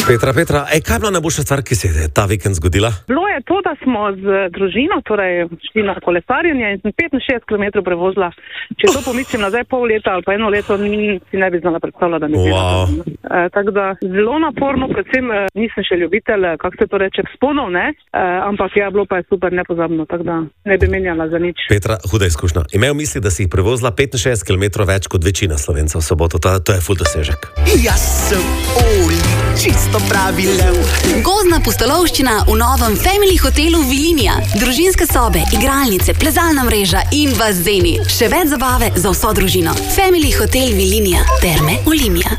Petra, kaj je bila najboljša stvar, ki se je ta vikend zgodila? Bilo je to, da smo z družino šli na kolesarjenje in sem 65 km prevozila. Če to pomislim nazaj pol leta ali pa 1 leto, si ne bi znala predstavljati, da mi je tako da zelo naporno, predvsem nisem še ljubitelj, kako se to reče, vzponov, ne? Ampak bilo pa je super nepozabno, tako da ne bi menjala za nič. Petra, huda izkušnja. Imel misli, da si jih prevozila 65 km več kot večina Slovencev v soboto. To je ful dosežek. Jaz sem Oli, čisto pravi lev. Gozdna pustolovščina v novem Family hotelu Vilinija. Družinske sobe, igralnice, plezalna mreža in bazeni. Še več zabave za vso družino. Family hotel Vilinija. Terme Olimia.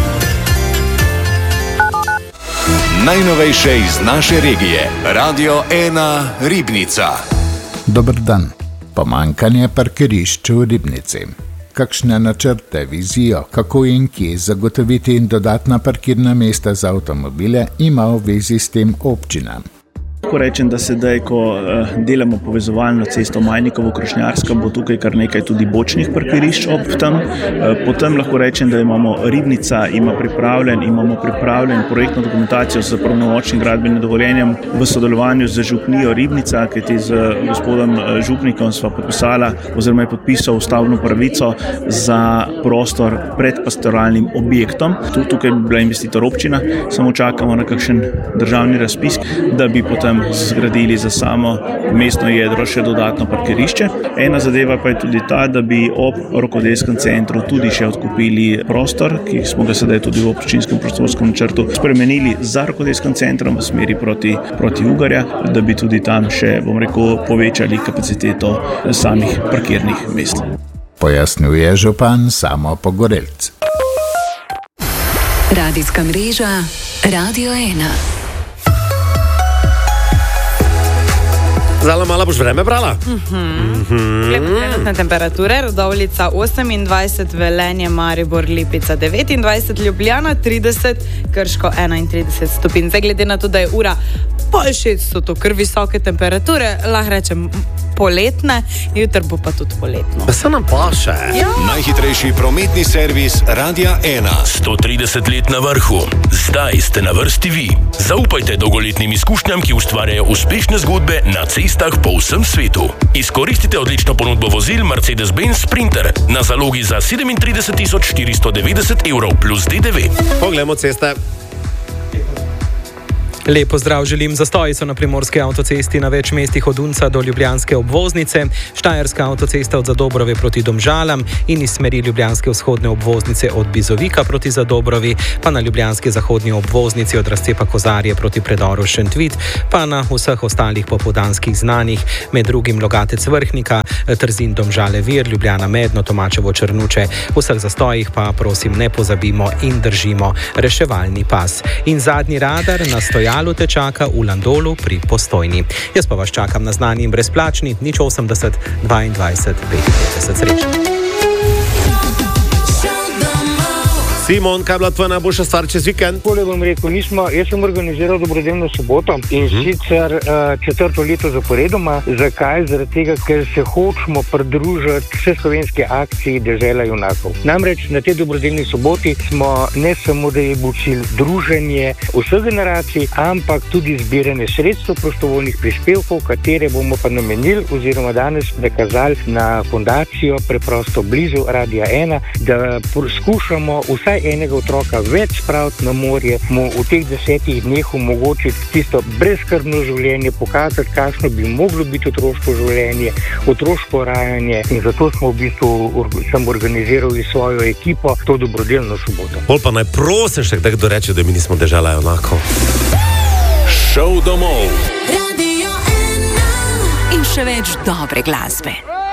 Najnovejše iz naše regije. Radio 1 Ribnica. Dober dan. Pomanjkanje parkirišč v Ribnici. Kakšne načrte, vizijo, kako in kje zagotoviti dodatna parkirna mesta za avtomobile, ima v vezi s tem občina. Lahko rečem, da sedaj, ko delamo povezovalno cesto Majnikovo-Krošnjarska, bo tukaj kar nekaj tudi bočnih parkirišč ob tem. Potem lahko rečem, da imamo Ribnica, imamo pripravljen projektno dokumentacijo s pravnomočnim gradbenim dovoljenjem v sodelovanju z župnijo Ribnica, kajti z gospodom župnikom sva podpisala oziroma je podpisal stavbno pravico za prostor pred pastoralnim objektom. Tukaj bi bila investitor občina, samo čakamo na kakšen državni razpis, da bi potem zgradili za samo mestno jedro še dodatno parkirišče. Ena zadeva pa je tudi ta, da bi ob rokodelskem centru tudi še odkupili prostor, ki smo ga sedaj tudi v občinskem prostorskem načrtu spremenili za rokodelskim centrom v smeri proti Ugarja, da bi tudi tam še, povečali kapaciteto samih parkirnih mest. Pojasnjuje župan Samo Pogorelc. Radijska mreža Radio 1. Zala, mala boš vreme brala? Trenutne temperature, Radovljica 28, Velenje, Maribor, Lipica 29, Ljubljana 30, Krško 31 stopinj. Zdaj, glede na to, da je ura 5:30, so to kar visoke temperature, lahko rečem poletne, jutri bo pa tudi poletno. Da se nam paše. Ja. Najhitrejši prometni servis Radia 1. 130 let na vrhu. Zdaj ste na vrsti vi. Zaupajte dolgoletnim izkušnjam, ki ustvarjajo uspešne zgodbe na cestah po vsem svetu. Izkoristite odlično ponudbo vozil Mercedes-Benz Sprinter na zalogi za 37 490 € plus DDV. Poglejmo ceste. Lep pozdrav želim. Zastoji so na primorski avtocesti na več mestih od Unca do ljubljanske obvoznice, Štajerska avtocesta od Zadobrove proti Domžalam in iz smeri ljubljanske vzhodne obvoznice od Bizovika proti Zadobrovi, pa na ljubljanske zahodni obvoznici od razcepa Kozarje proti predoru Šentvit, pa na vseh ostalih popoldanskih znanih, med drugim Logatec Vrhnika, Trzin Domžale Vir, Ljubljana Medno, Tomačevo Črnuče. V vseh zastojih pa prosim ne pozabimo in držimo reševalni pas. In zadnji radar na stojalu te čaka v Landolu pri Postojni. Jaz pa vas čakam na znani in brezplačni 080 22 55. Srečno. Simon, kaj je bila tvoja najboljša stvar čez vikend? Takole bom rekel, jaz sem organiziral dobrodelno soboto in sicer 4. leto zaporedoma. Zakaj? Zaradi tega, ker se hočemo pridružiti vse slovenske akcije Dežela junakov. Namreč na tej dobrodelni soboti smo ne samo, da je bil cilj druženje vseh generacij, ampak tudi zbiranje sredstev prostovoljnih prispevkov, katere bomo pa namenili oziroma danes nakazali na fundacijo preprosto blizu Radia 1, da skušamo vsaj enega otroka več spraviti na morje, mu v teh 10 dneh omogočiti tisto brezskrbno življenje, pokazati, kakšno bi moglo biti otroško življenje, otroško rajanje, in zato smo v bistvu sem organizirali svojo ekipo to dobrodelno soboto. Pol pa naj prosim še kdo reče, da mi nismo Dežela junakov. Šov domov. Radio 1. In še več dobre glasbe.